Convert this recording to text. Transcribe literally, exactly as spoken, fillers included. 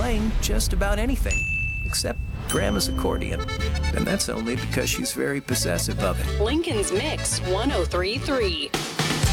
buying just about anything, except Grandma's accordion. And that's only because she's very possessive of it. Lincoln's Mix one oh three point three.